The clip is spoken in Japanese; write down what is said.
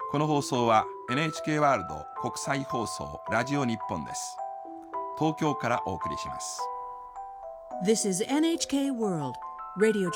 この放送は NHK ワールド国際放送ラジオ日本です。東京からお送りします。 This is NHK World Radio